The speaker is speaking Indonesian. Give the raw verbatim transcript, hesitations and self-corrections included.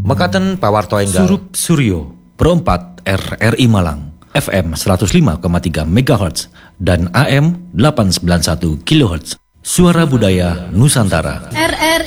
Mekaten pawarto enggal Surup Suryo Perempat R R I Malang F M seratus lima koma tiga megahertz dan A M delapan ratus sembilan puluh satu kilohertz. Suara Budaya Nusantara. R R